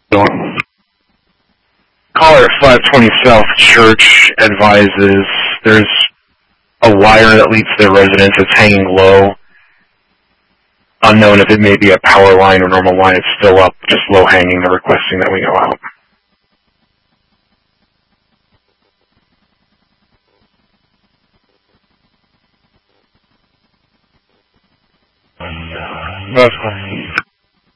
Caller 520 South Church advises there's a wire that leads to their residence. It's hanging low. Unknown if it may be a power line or normal line. It's still up, just low hanging. They're requesting that we go out. That's fine.